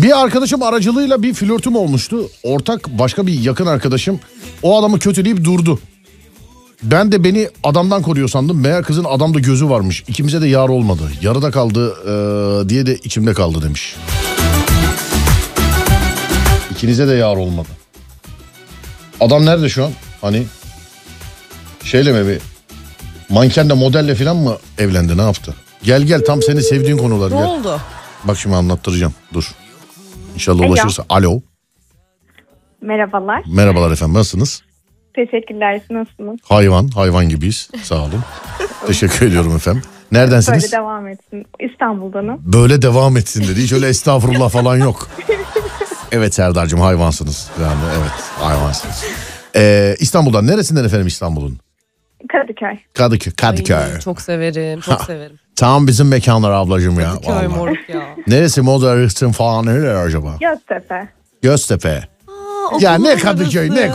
Bir arkadaşım aracılığıyla bir flörtüm olmuştu. Ortak başka bir yakın arkadaşım o adamı kötüleyip durdu. Ben de beni adamdan koruyor sandım. Meğer kızın adamda gözü varmış. İkimize de yar olmadı. Yarıda kaldı diye de içimde kaldı demiş. İkinize de yar olmadı. Adam nerede şu an? Hani şeyle mi bir mankenle modelle falan mı evlendi, ne yaptı? Gel tam seni sevdiğin konular. Ne gel. oldu? Bak şimdi anlattıracağım. Dur. İnşallah ulaşırsa. Alo. Merhabalar. Merhabalar efendim, nasılsınız? Teşekkürler. Siz nasılsınız? Hayvan gibiyiz. Sağ olun. Teşekkür ediyorum efendim. Neredensiniz? Böyle devam etsin. İstanbul'danım. Böyle devam etsin dedi. Hiç öyle estağfurullah falan yok. Evet Serdar'cığım, hayvansınız. Yani evet, hayvansınız. İstanbul'dan neresinden efendim İstanbul'un? Kadıköy. Kadıköy. Ay, çok severim, çok severim. Tam bizim mekanlar ablacığım ya. Kadıköy Vallahi. moruk ya. Neresi, Moda Rıhtım falan nereler acaba? Göztepe. Göztepe. Aa, Ya ne okulun Kadıköy orası. ne